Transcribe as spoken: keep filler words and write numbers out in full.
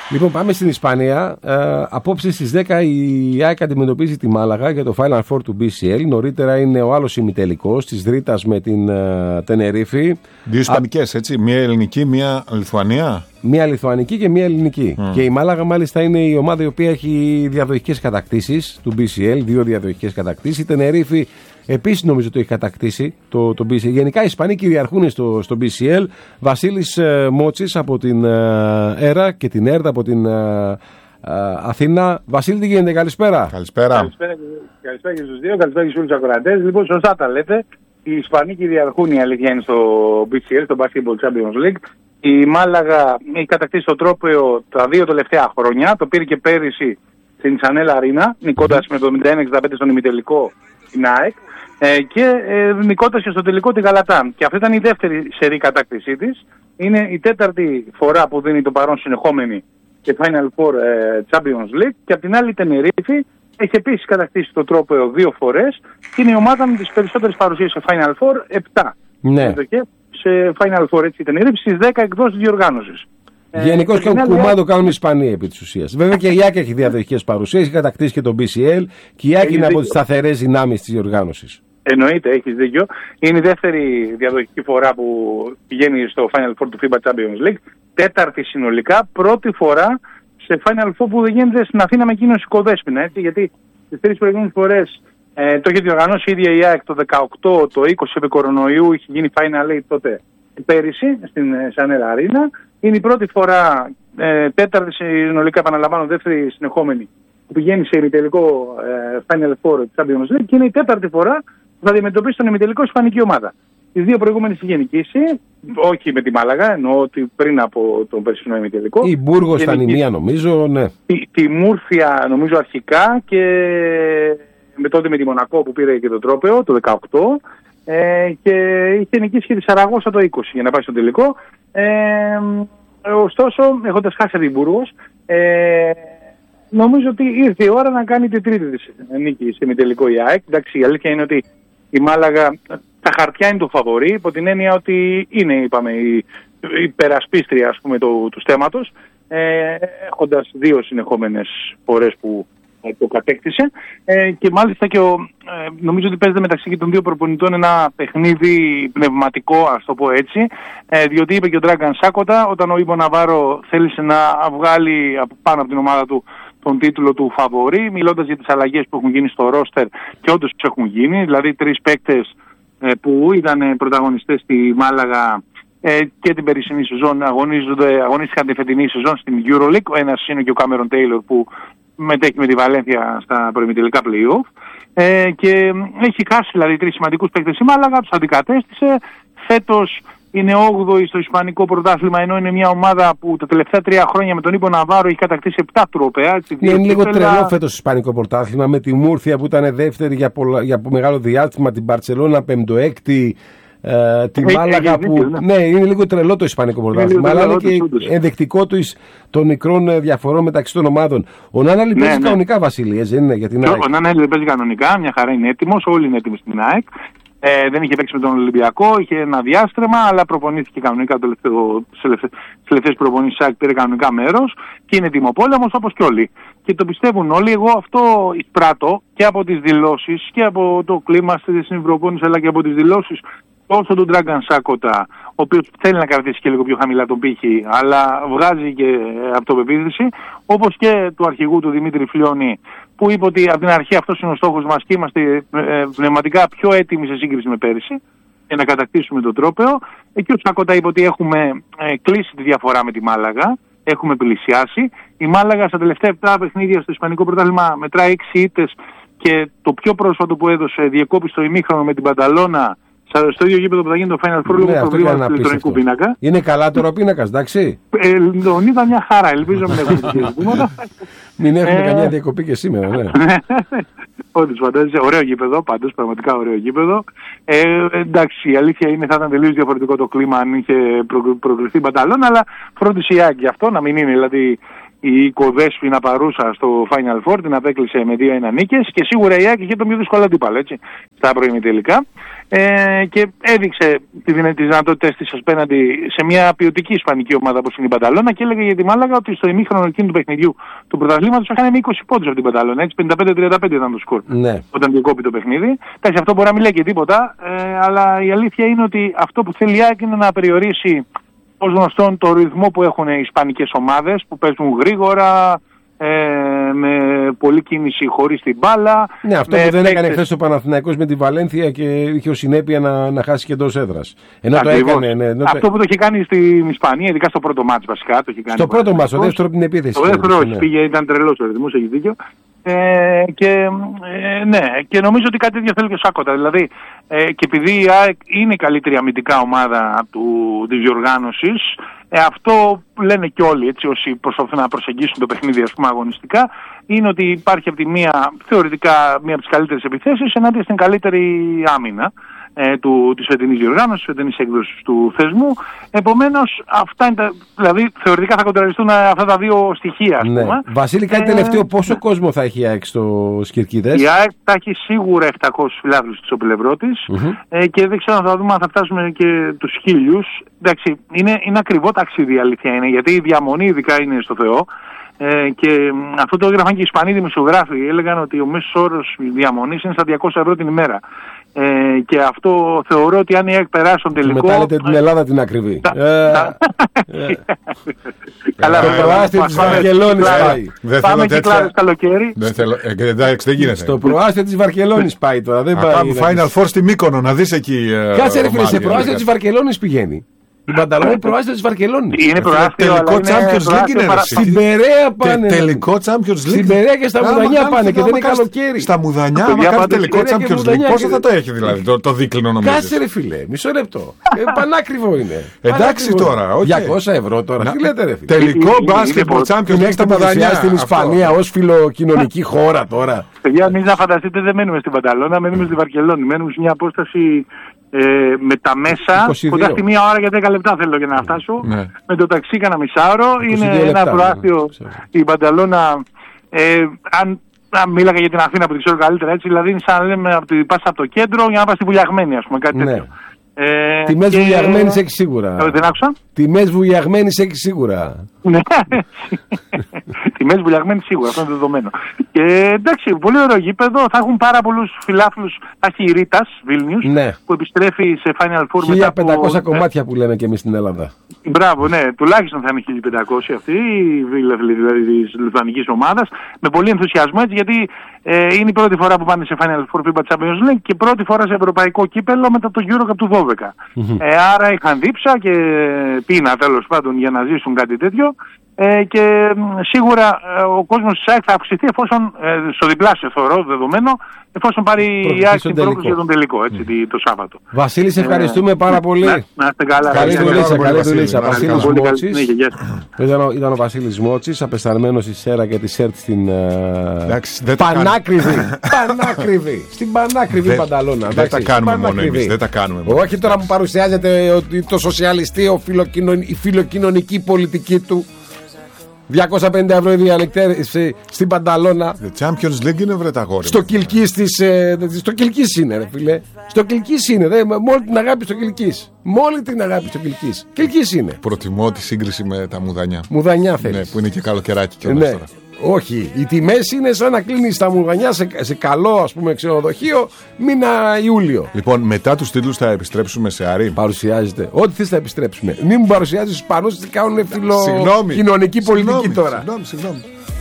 Λοιπόν, πάμε στην Ισπανία. Ε, απόψε στις δέκα η ΑΕΚ αντιμετωπίζει τη Μάλαγα για το Final Four του μπι σι ελ. Νωρίτερα είναι ο άλλος ημιτελικός της Δρίτας με την ε, Τενερίφη. Δύο ισπανικές, έτσι. Μία ελληνική, μία Λιθουανία. Μία Λιθουανική και μία ελληνική. Mm. Και η Μάλαγα, μάλιστα, είναι η ομάδα η οποία έχει διαδοχικές κατακτήσεις του μπι σι ελ. Δύο διαδοχικές κατακτήσεις. Η Τενερίφη επίσης νομίζω το έχει κατακτήσει το, το μπι σι ελ. Γενικά οι Ισπανοί κυριαρχούν στο, στο μπι σι ελ. Βασίλης ε, Μότσης από την ε, ΕΡΑ και την ΕΡΤ από την ε, ε, Αθήνα. Βασίλη, τι γίνεται, καλησπέρα. Καλησπέρα. Καλησπέρα, καλησπέρα και στους δύο, καλησπέρα και στους όλους τους ακροατές. Λοιπόν, σωστά τα λέτε. Οι Ισπανοί κυριαρχούν, η αλήθεια είναι, στο μπι σι ελ, στο Basketball Champions League. Η Μάλαγα έχει κατακτήσει το τρόπαιο τα δύο τελευταία χρόνια. Το πήρε και πέρυσι στην Channel Arena, νικώντας με το εβδομήντα ένα εξήντα πέντε στον ημιτελικό την ΑΕΚ. Ε, και ε, νικώντας και στο τελικό τη Γαλατά. Και αυτή ήταν η δεύτερη σερή κατάκτησή της. Είναι η τέταρτη φορά που δίνει το παρόν συνεχόμενη και Final Four ε, Champions League. Και απ' την άλλη η Τενερίφη έχει επίσης κατακτήσει το τρόπαιο δύο φορές και είναι η ομάδα με τις περισσότερες παρουσίες σε Final Four, επτά. Ναι. Σε Final Four, έτσι, η Τενερίφη στις δέκα εκτός της διοργάνωσης. Γενικώς και ο κουμάντο κάνουν οι Ισπανοί επί της ουσίας. Βέβαια και η ΑΕΚ έχει διαδοχικές παρουσίες, έχει κατακτήσει και το μπι σι ελ και η ΑΕΚ είναι από τις σταθερές δυνάμεις της διοργάνωσης. Εννοείται, έχεις δίκιο. Είναι η δεύτερη διαδοχική φορά που πηγαίνει στο Final Four του φίμπα Champions League. Τέταρτη συνολικά, πρώτη φορά σε Final Four που δεν γίνεται στην Αθήνα με κίνηση οικοδέσποινα. Έτσι, γιατί τις τρεις προηγούμενες φορές ε, το είχε διοργανώσει η ίδια η ΑΕΚ το δεκαοκτώ, το είκοσι επί κορονοϊού, είχε γίνει Final Eight τότε πέρυσι στην Channel Arena. Είναι η πρώτη φορά, ε, τέταρτη συνολικά, επαναλαμβάνω, δεύτερη συνεχόμενη, που πηγαίνει σε ημιτελικό ε, Final Four Champions League και είναι η τέταρτη φορά που θα αντιμετωπίσει τον ημιτελικό ισπανική ομάδα. Τις δύο προηγούμενες είχε νικήσει, όχι με τη Μάλαγα, εννοώ ότι πριν από τον περσινό ημιτελικό. Η Μπούργος ήταν η μία, νομίζω, ναι. Τη, τη Μούρθια, νομίζω, αρχικά και με τότε με τη Μονακό που πήρε και το τρόπαιο το δεκαοκτώ. Ε, και είχε νικήσει και τη Σαραγώσα το είκοσι για να πάει στο τελικό. Ε, ωστόσο, έχοντας χάσει την Μπούργος, ε, νομίζω ότι ήρθε η ώρα να κάνει τη τρίτη της νίκη σε ημιτελικό η ΑΕΚ. Εντάξει, η αλήθεια είναι ότι η Μάλαγα τα χαρτιά είναι το φαβορί, υπό την έννοια ότι είναι, είπαμε, η, η περασπίστρια, ας πούμε, του, του στέματος, ε, έχοντας δύο συνεχόμενες φορές που το κατέκτησε ε, και μάλιστα και ο, ε, νομίζω ότι παίζεται μεταξύ και των δύο προπονητών ένα παιχνίδι πνευματικό, ας το πω έτσι, ε, διότι είπε και ο Ντράγκαν Σάκοτα, όταν ο Ιμπο Ναβάρο θέλησε να βγάλει από πάνω από την ομάδα του τον τίτλο του φαβορί, μιλώντας για τις αλλαγές που έχουν γίνει στο ρόστερ και όντως έχουν γίνει, δηλαδή τρεις παίκτες ε, που ήταν πρωταγωνιστές στη Μάλαγα ε, και την περσινή σεζόν αγωνίστηκαν τη φετινή σεζόν στην EuroLeague. Ο ένας είναι και ο Κάμερον Τέιλορ που μετέχει με τη Βαλένθια στα προημιτελικά play-off ε, και έχει χάσει δηλαδή τρεις σημαντικούς παίκτες η Μάλαγα, τους αντικατέστησε. Φέτος είναι όγδοη στο Ισπανικό πρωτάθλημα, ενώ είναι μια ομάδα που τα τελευταία τρία χρόνια με τον Ιμπο Ναβάρο έχει κατακτήσει επτά τρόπαια. Είναι λίγο τρελό φέτος το Ισπανικό πρωτάθλημα, με τη Μούρθια που ήταν δεύτερη για, πολλά, για μεγάλο διάστημα, την Μπαρτσελώνα πέμπτο-έκτη. Uh, τη έχει, Μάλαγα έχει, που. δίκιο, ναι. ναι, είναι λίγο τρελό το Ισπανικό πρωτάθλημα, αλλά είναι και ενδεικτικό του των μικρών διαφορών μεταξύ των ομάδων. Ο Νάναλι παίζει ναι, ναι. κανονικά, Βασιλείες, δεν είναι για την ΑΕΚ. Ο Νάναλι παίζει κανονικά, μια χαρά είναι έτοιμος, όλοι είναι έτοιμοι στην ΑΕΚ. Ε, δεν είχε παίξει με τον Ολυμπιακό, είχε ένα διάστρεμα, αλλά προπονήθηκε κανονικά το τελευταίο, στις τελευταίες προπονήσεις της ΑΕΚ, πήρε κανονικά μέρος και είναι τιμοπόλεμος όπως και όλοι. Και το πιστεύουν όλοι. Εγώ αυτό εισπράττω και από τις δηλώσεις και από το κλίμα στην προπόνηση, αλλά και από τις δηλώσεις τόσο του Ντράγκαν Σάκοτα, ο οποίος θέλει να κρατήσει και λίγο πιο χαμηλά τον πύχη, αλλά βγάζει και αυτοπεποίθηση, όπως και του αρχηγού του Δημήτρη Φλιώνη, που είπε ότι από την αρχή αυτός είναι ο στόχος μας και είμαστε ε, πνευματικά πιο έτοιμοι σε σύγκριση με πέρυσι για να κατακτήσουμε το τρόπαιο. Εκεί ο Σάκοτα είπε ότι έχουμε ε, κλείσει τη διαφορά με τη Μάλαγα, έχουμε πλησιάσει. Η Μάλαγα στα τελευταία επτά παιχνίδια στο Ισπανικό πρωτάθλημα μετράει έξι ήττες και το πιο πρόσφατο που έδωσε διεκόπη στο ημίχρονο με την Πανταλώνα στο ίδιο γήπεδο που θα γίνει το Final Four, λόγω ναι, προβλήματος του ηλεκτρονικού πίνακα. Είναι καλά τώρα ο πίνακας, εντάξει. Ε, τον είδα μια χαρά, ελπίζω μην έχουμε τέτοια ζητήματα. Μην έχουμε ε, καμιά διακοπή και σήμερα, ναι. Όντως, φαντάζεσαι, ωραίο γήπεδο, πάντως, πραγματικά ωραίο γήπεδο. Ε, εντάξει, η αλήθεια είναι θα ήταν τελείως διαφορετικό το κλίμα αν είχε προ, προκληθεί Μπανταλόν, αλλά φρόντισε η ΑΕΚ γι' αυτό να μην είναι δηλαδή η οικοδέσποινα παρούσα στο Final Four, την απέκλεισε με δύο ένα νίκες και σίγουρα η ΑΕΚ είχε το πιο δύσκολο αντίπαλο, έτσι, στα προημιτελικά. Ε, και έδειξε τις δυνατότητες της απέναντι σε μια ποιοτική ισπανική ομάδα όπως είναι η Μπανταλώνα και έλεγε για τη Μάλαγα ότι στο ημίχρονο εκείνου του παιχνιδιού του πρωταθλήματος είχαν με είκοσι πόντους από την Μπανταλώνα, έτσι, πενήντα πέντε τριάντα πέντε ήταν το σκορ, ναι, όταν διακόπη το παιχνίδι. Εντάξει, αυτό μπορεί να μην λέει και τίποτα, ε, αλλά η αλήθεια είναι ότι αυτό που θέλει η ΑΕΚ είναι να περιορίσει ως γνωστόν το ρυθμό που έχουν οι ισπανικές ομάδες που παίζουν γρήγορα, Ε, με πολλή κίνηση χωρίς την μπάλα. Ναι, αυτό που δεν έκανε χθες ο Παναθηναϊκός με τη Βαλένθια και είχε ως συνέπεια να, να χάσει και εντός έδρας. Ενώ το έκανε, ναι, ναι, αυτό που το είχε κάνει στην Ισπανία, ειδικά στο πρώτο μάτς βασικά. Το είχε κάνει στο πρώτο μάτς, το δεύτερο την επίθεση. Το δεύτερο όχι, ναι. Πήγε, ήταν τρελός ο ρυθμός, έχει δίκιο. Ε, και, ε, ναι, και νομίζω ότι κάτι τέτοιο θέλει και ο Σάκοτα. Δηλαδή, ε, και επειδή η ΑΕΚ είναι η καλύτερη αμυντικά ομάδα του, της διοργάνωσης, ε, αυτό λένε και όλοι, έτσι, όσοι προσπαθούν να προσεγγίσουν το παιχνίδι, ας πούμε, αγωνιστικά, είναι ότι υπάρχει από τη μία, θεωρητικά, μία από τις καλύτερες επιθέσεις ενάντια στην καλύτερη άμυνα ε, του, της φετινής διοργάνωσης, της φετινής έκδοσης του θεσμού. Επομένως, αυτά είναι τα, δηλαδή θεωρητικά θα κοντραριστούν αυτά τα δύο στοιχεία, ας πούμε. Ναι. Βασίλη, κάτι ε, τελευταίο, πόσο ναι. κόσμο θα έχει η ΑΕΚ στο Σκυρκίδες? Η ΑΕΚ θα έχει σίγουρα επτακόσιους φιλάθλους στο πλευρό της, mm-hmm. ε, και δεν ξέρω, θα δούμε αν θα φτάσουμε και τους χίλιους. Εντάξει, είναι, είναι ακριβό ταξίδι, η αλήθεια είναι, γιατί η διαμονή ειδικά είναι στο Θεό. Ε, και αυτό το έγραφαν και οι Ισπανοί δημοσιογράφοι. Έλεγαν ότι ο μέσος όρος διαμονής είναι στα διακόσια ευρώ την ημέρα. Ε, και αυτό θεωρώ ότι αν η ΑΕΚ περάσει τον τελικό. Μετάλλετε την Ελλάδα την ακριβή. Καλά, το προάστιο της Βαρκελόνης πάει. Πάμε κυκλάδες καλοκαίρι. Εντάξει, δεν γίνεται. Στο προάστιο της Βαρκελόνης πάει τώρα. Δεν πάει. Πάμε Final Four στη Μύκονο να δεις εκεί. Κάτσε ρε φίλε, σε προάστιο της Βαρκελόνης πηγαίνει. Η Μπανταλώνα είναι προάστιο της Βαρκελόνης. Είναι προάστιο, τελικό Champions League είναι. Στην Περαία πάνε. Τελικό Champions League. Στην Περαία και στα Μουδανιά πάνε και δεν είναι καλοκαίρι. Στα Μουδανιά, άμα κάνει τελικό Champions League, πόσο θα το έχει δηλαδή το δίκλινο νομίζεις? Κάτσε ρε φίλε, μισό λεπτό. Πανάκριβο είναι. Εντάξει τώρα, διακόσια ευρώ τώρα. Τι λέτε ρε φίλε? Τελικό μπάσκετ Champions League στα Μουδανιά στην Ισπανία ως φιλοκοινωνική χώρα τώρα. Παιδιά, μην να φανταστείτε, δεν μένουμε στην Μπανταλώνα, μένουμε στη Βαρκελόνη. Μένουμε σε μια απόσταση Ε, με τα μέσα, είκοσι δύο. Κοντά στη μία ώρα και δέκα λεπτά θέλω για να φτάσω. Ναι. Με το ταξί κάνα μισάωρο. Είναι λεπτά, ένα προάστιο, ναι, η Μπανταλώνα. Ε, αν, αν μίλαγα για την Αθήνα που την ξέρω καλύτερα, έτσι, δηλαδή είναι σαν να λέμε από τη, πας από το κέντρο για να πας στη Βουλιαγμένη, ας πούμε, κάτι ναι. τέτοιο. Ε, Τιμές και... Βουλιαγμένης έχεις σίγουρα. Ε, δεν άκουσα. Τιμές Βουλιαγμένης έχεις σίγουρα. Ναι, τιμές Βουλιαγμένης σίγουρα, αυτό είναι δεδομένο. Και εντάξει, πολύ ωραίο γήπεδο, θα έχουν πάρα πολλούς φιλάθλους. Θα έχει η Ρίτας Βίλνιους, ναι, που επιστρέφει σε Final Four χίλια πεντακόσια από... κομμάτια που λέμε και εμείς στην Ελλάδα. Μπράβο, ναι, τουλάχιστον θα είναι χίλια πεντακόσια αυτή η δηλαδή της λιθουανικής ομάδας, με πολύ ενθουσιασμό, έτσι, γιατί ε, είναι η πρώτη φορά που πάνε σε Final Four φίμπα Champions League και πρώτη φορά σε ευρωπαϊκό κύπελο μετά το EuroCup του δώδεκα. Mm-hmm. Ε, άρα είχαν δίψα και πείνα τέλος πάντων για να ζήσουν κάτι τέτοιο. Ε, και σίγουρα ε, ο κόσμος της ΑΕΚ θα αυξηθεί εφόσον, ε, στο διπλάσιο θεωρώ δεδομένο, εφόσον πάρει η ΑΕΚ την πρόκληση για τον τελικό, έτσι, mm. το Σάββατο. Βασίλη, σε ευχαριστούμε ε, πάρα πολύ. Να, να είστε καλά. Καλή δουλειά, καλή δουλειά. Βασίλης Μότσης. Ήταν, ήταν ο Βασίλης Μότσης, απεσταλμένος στη ΣΕΡΑ και τη ΣΕΡΤ στην uh, πανάκριβη. Πανάκριβη. Στην πανάκριβη Πανταλώνα. Δεν τα κάνουμε μόνο εμείς. Δεν τα κάνουμε. Όχι τώρα που παρουσιάζεται ότι το σοσιαλιστείο, η φιλοκοινωνική πολιτική του. διακόσια πενήντα ευρώ η διαλεκτέρηση στην Πανταλώνα. The Champions League είναι, βρε τα γόρια. Στο Κιλκής της, ε, στο Κιλκής είναι, ρε φίλε. Στο Κιλκής είναι, δε, με όλη την αγάπη στο Κιλκής. Με όλη την αγάπη στο Κιλκής. Κιλκής είναι. Προτιμώ τη σύγκριση με τα Μουδανιά. Μουδανιά θέλεις. Ναι, που είναι και καλοκαιράκι και όλα ναι. τώρα. Όχι, οι τιμές είναι σαν να κλείνεις τα Μουδανιά σε, σε καλό, ας πούμε, ξενοδοχείο μήνα Ιούλιο. Λοιπόν, μετά τους τίτλους θα επιστρέψουμε σε Άρη. Παρουσιάζεται. Ό,τι θες θα επιστρέψουμε. Μην μου παρουσιάζεις τους Ισπανούς ότι κάνουν φιλοκοινωνική πολιτική συγγνώμη, τώρα. Συγγνώμη, συγγνώμη.